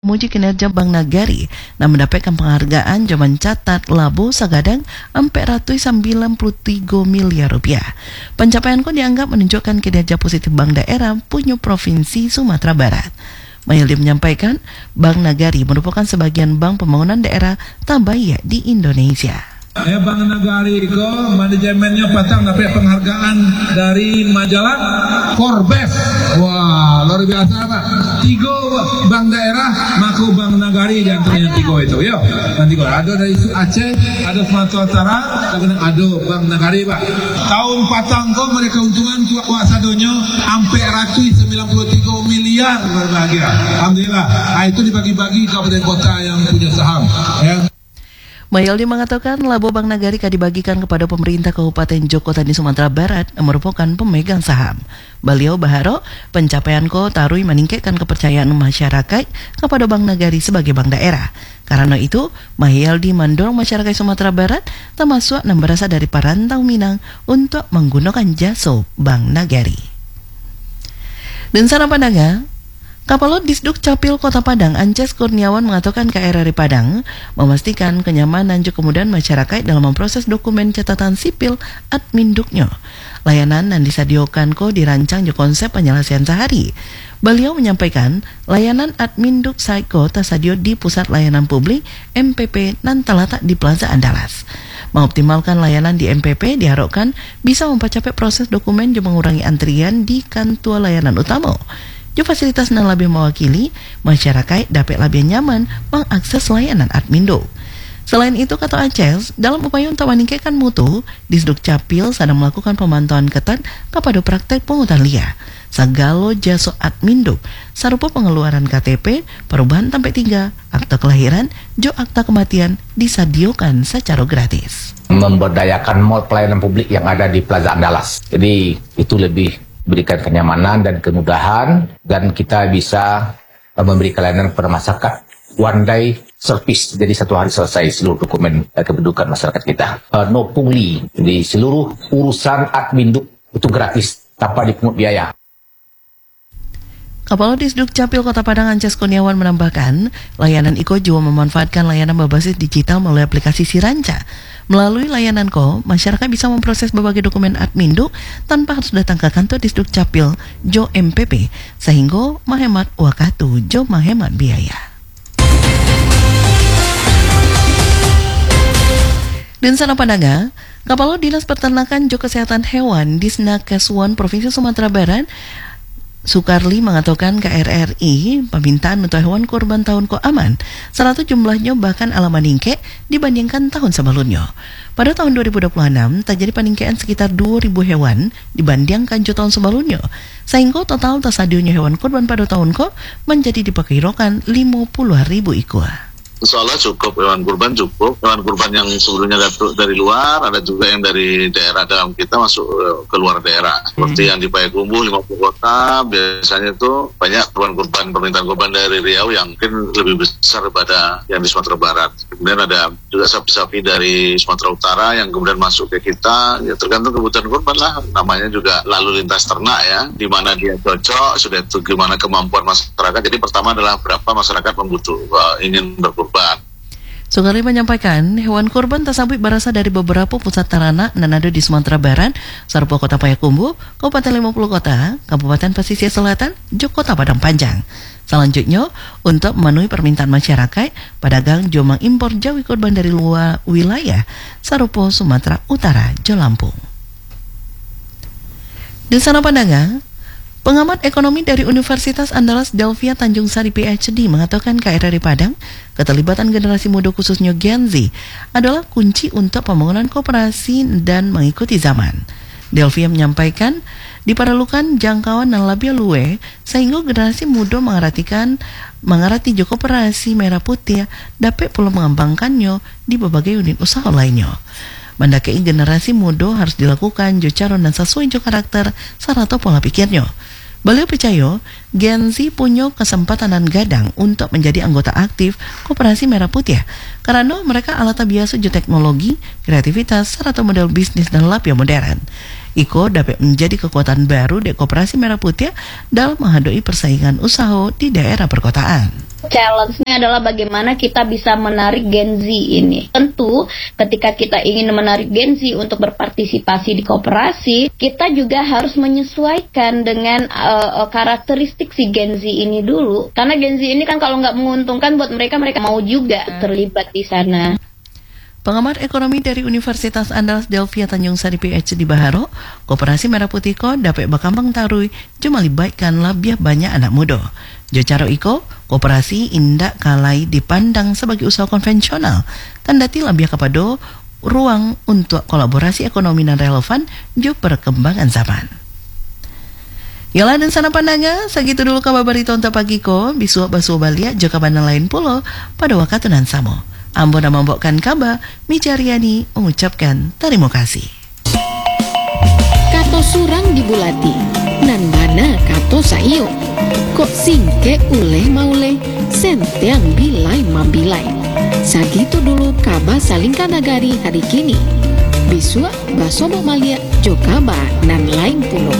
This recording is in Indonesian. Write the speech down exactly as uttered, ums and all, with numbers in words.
memuji kinerja Bank Nagari dan mendapatkan penghargaan zaman catat labo sagadang empat ratus sembilan puluh tiga miliar rupiah. Pencapaian ko dianggap menunjukkan kinerja positif Bank Daerah punya Provinsi Sumatera Barat. Mayaldi menyampaikan, Bank Nagari merupakan sebagian bank pembangunan daerah terbaik di Indonesia. Ya, Bank Nagari itu manajemennya patang dapat penghargaan dari majalah Forbes. Wah, luar biasa Pak. Tiga bank daerah maku Bank Nagari di antaranya tiga itu. Yo, nanti kok ada dari Aceh, ada Sumatera Utara, dan ada Bank Nagari Pak. Tahun patang kok mereka keuntungan tua kuasa donyo sampai ratus sembilan puluh tiga miliar berbahagia. Alhamdulillah. Nah, itu dibagi-bagi kabupaten kota yang punya saham. Ya. Mayaldi mengatakan labo Bank Nagari akan dibagikan kepada pemerintah Kabupaten Joko Tani Sumatera Barat yang merupakan pemegang saham. Beliau berharap pencapaian ko tarui meningkatkan kepercayaan masyarakat kepada Bank Nagari sebagai bank daerah. Karena itu, Mayaldi mendorong masyarakat Sumatera Barat termasuk yang berasal dari perantau Minang untuk menggunakan jasa Bank Nagari. Dan sana pandangan, Kapolod Disduk Capil Kota Padang Ances Kurniawan mengatakan K R R I Padang memastikan kenyamanan juga kemudahan masyarakat dalam memproses dokumen catatan sipil adminduknya. Layanan yang disediakan ko dirancang juga konsep penyelesaian sehari. Beliau menyampaikan layanan adminduk Saiko tersedia di Pusat Layanan Publik M P P dan terletak di Plaza Andalas. Mengoptimalkan layanan di M P P diharapkan bisa mempercepat proses dokumen dan mengurangi antrian di kantor layanan utama. Jo fasilitas yang lebih mewakili masyarakat dapat lebih nyaman mengakses layanan admindo. Selain itu, kata Aceh, dalam upaya untuk meningkatkan mutu, Disduk Capil sedang melakukan pemantauan ketat kepada praktek pungutan liar. Segala jasa admindo, sarupa pengeluaran K T P, perubahan tempat tinggal, akta kelahiran, jo akta kematian disediakan secara gratis. Memberdayakan mall pelayanan publik yang ada di Plaza Andalas. Jadi itu lebih berikan kenyamanan dan kemudahan, dan kita bisa uh, memberi layanan kepada masyarakat one day service, jadi satu hari selesai seluruh dokumen uh, kependudukan masyarakat kita. Uh, no pungli, jadi seluruh urusan adminduk itu gratis tanpa dipungut biaya. Kapolod Disduk Capil Kota Padang Ances Kurniawan menambahkan, layanan I K O juga memanfaatkan layanan berbasis digital melalui aplikasi Siranca. Melalui layanan K O, masyarakat bisa memproses berbagai dokumen adminduk tanpa harus datang ke kantor Disduk Capil Jo M P P, sehingga menghemat waktu jo menghemat biaya. Dan sana pandangan, Kapolod Dinas Peternakan Jo Kesehatan Hewan Disnakeswan Provinsi Sumatera Barat Sukarli mengatakan K R R I permintaan untuk hewan kurban tahun ko aman, salah satu jumlahnya bahkan ala meningkat dibandingkan tahun sebelumnya. Pada tahun dua ribu dua puluh enam terjadi peningkatan sekitar dua ribu hewan dibandingkan tahun sebelumnya, sehingga total tersedianya hewan kurban pada tahun ko menjadi diperkirakan lima puluh ribu ekor. Insya Allah cukup, hewan kurban cukup. Hewan kurban yang sebelumnya dari luar, ada juga yang dari daerah dalam kita masuk ke luar daerah. Seperti hmm. yang di Payakumbuh, lima puluh kota, biasanya itu banyak hewan kurban, permintaan kurban dari Riau yang mungkin lebih besar daripada yang di Sumatera Barat. Kemudian ada juga sapi-sapi dari Sumatera Utara yang kemudian masuk ke kita, ya tergantung kebutuhan kurban lah. Namanya juga lalu lintas ternak ya, di mana dia cocok, sudah itu gimana kemampuan masyarakat. Jadi pertama adalah berapa masyarakat membutuh, uh, ingin berkurban. Sukarli menyampaikan hewan kurban tersebut berasal dari beberapa pusat ternak yang ada di Sumatera Barat, serupa Kota Payakumbuh, Kabupaten lima puluh Kota, Kabupaten Pesisir Selatan, juga Kota Padang Panjang. Selanjutnya, untuk memenuhi permintaan masyarakat, pedagang juga mengimpor jawi kurban dari luar wilayah, serupa Sumatera Utara, jo Lampung. Di sana pandangan, pengamat ekonomi dari Universitas Andalas Delvia Tanjung Sari P H D mengatakan K R R I Padang, keterlibatan generasi muda khususnya Gen Z adalah kunci untuk pembangunan koperasi dan mengikuti zaman. Delvia menyampaikan, diperlukan jangkauan yang lebih luas sehingga generasi muda mengartikan mengarti jo koperasi merah putih dapat pula mengembangkannya di berbagai unit usaha lainnya. Mendakai generasi muda harus dilakukan jo cara dan sesuai jo karakter serta pola pikirnya. Beliau percaya Gen Z punya kesempatan dan gadang untuk menjadi anggota aktif Koperasi Merah Putih karena mereka alat biasa jo teknologi, kreativitas, serta model bisnis dan lapia modern. I K O dapat menjadi kekuatan baru di Koperasi Merah Putih dalam menghadapi persaingan usaha di daerah perkotaan. Challenge-nya adalah bagaimana kita bisa menarik Gen Z ini. Tentu ketika kita ingin menarik Gen Z untuk berpartisipasi di koperasi, kita juga harus menyesuaikan dengan uh, karakteristik si Gen Z ini dulu. Karena Gen Z ini kan kalau nggak menguntungkan buat mereka, mereka mau juga terlibat di sana. Pengamat ekonomi dari Universitas Andalas Delvia Tanjung Sari P H D Baharo, Koperasi Merah Putih ko dapat bakambang tarui cuma libatkan lebih banyak anak muda. Jocaro iko, koperasi indak kalai dipandang sebagai usaha konvensional, kendati lebih kepada ruang untuk kolaborasi ekonomi dan relevan jo perkembangan zaman. Yalah dan sana pandanga, segitu dulu kabar berita untuk pagi ko, bisuak basuh balia joka bandang lain pulau pada waktu nan samo. Ambon membawakan kabar, Micariani mengucapkan terima kasih. Kato surang dibulati, nan mana kato saio. Kok singke uleh mauleh, sentiang bilai mabilai. Sagitu dulu kabar salingkan nagari hari kini. Bisua basobo malia jokaba nan lain pulau.